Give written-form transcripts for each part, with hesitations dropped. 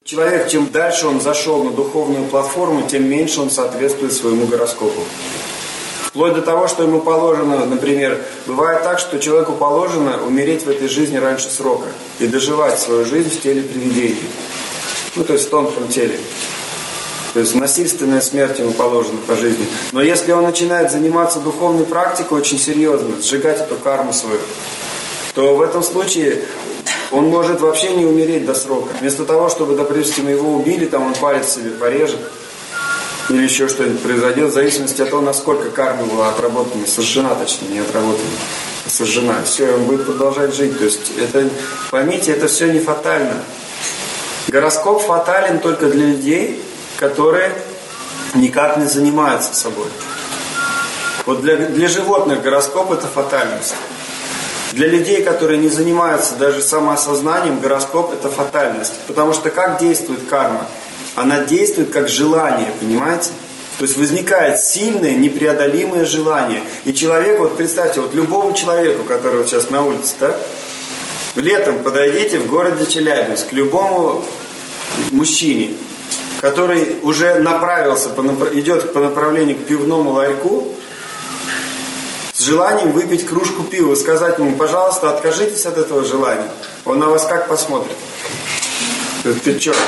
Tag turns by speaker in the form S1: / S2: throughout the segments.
S1: Человек, чем дальше он зашел на духовную платформу, тем меньше он соответствует своему гороскопу. Вплоть до того, что ему положено, например, бывает так, что человеку положено умереть в этой жизни раньше срока и доживать свою жизнь в теле привидений. То есть в тонком теле. То есть насильственная смерть ему положена по жизни. Но если он начинает заниматься духовной практикой очень серьезно, сжигать эту карму свою, то в этом случае он может вообще не умереть до срока. Вместо того, чтобы, допустим, его убили, там он палец себе порежет, или еще что-нибудь произойдет, в зависимости от того, насколько карма была отработана, сожжена, точнее, не отработана, а сожжена. Все, и он будет продолжать жить. То есть, это, поймите, это все не фатально. Гороскоп фатален только для людей, которые никак не занимаются собой. Вот для животных гороскоп это фатальность. Для людей, которые не занимаются даже самоосознанием, гороскоп это фатальность. Потому что как действует карма? Она действует как желание, понимаете? То есть возникает сильное, непреодолимое желание. И человек, вот представьте, вот любому человеку, который вот сейчас на улице, да? Летом подойдите в городе Челябинск к любому мужчине, который уже направился, идет по направлению к пивному ларьку, с желанием выпить кружку пива, сказать ему, пожалуйста, откажитесь от этого желания. Он на вас как посмотрит? Ты что?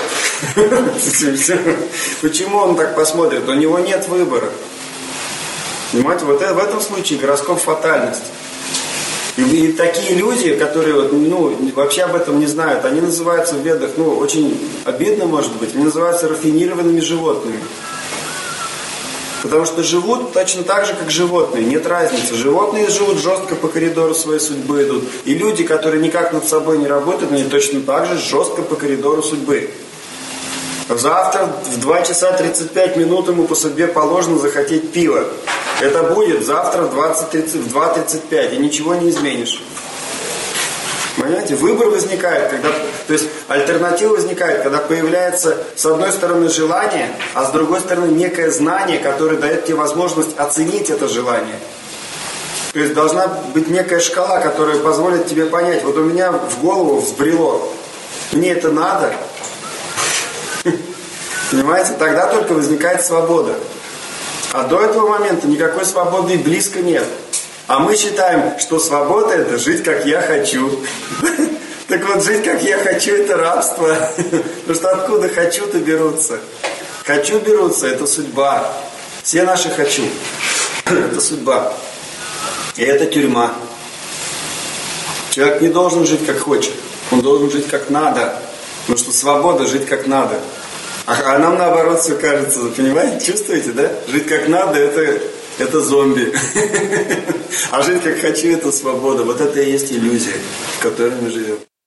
S1: Почему он так посмотрит? У него нет выбора. Понимаете, вот в этом случае гороскоп фатальность. И такие люди, которые вообще об этом не знают, они называются в ведах, очень обидно может быть, они называются рафинированными животными. Потому что живут точно так же, как животные, нет разницы. Животные живут жестко по коридору своей судьбы идут. И люди, которые никак над собой не работают, они точно так же жестко по коридору судьбы. Завтра в 2 часа 35 минут ему по судьбе положено захотеть пива. Это будет завтра в 2:35, и ничего не изменишь. Понимаете, выбор возникает, то есть альтернатива возникает, когда появляется с одной стороны желание, а с другой стороны некое знание, которое дает тебе возможность оценить это желание. То есть должна быть некая шкала, которая позволит тебе понять, вот у меня в голову взбрело, мне это надо. Понимаете, тогда только возникает свобода. А до этого момента никакой свободы и близко нет. А мы считаем, что свобода это жить как я хочу. Так вот, жить как я хочу это рабство. Потому что откуда хочу-то берутся? Хочу берутся, это судьба. Все наши хочу. Это судьба. И это тюрьма. Человек не должен жить как хочет. Он должен жить как надо. Потому что свобода жить как надо. А нам наоборот все кажется, понимаете, чувствуете, да? Жить как надо это зомби. А жить как хочу это свобода. Вот это и есть иллюзия, в которой мы живем.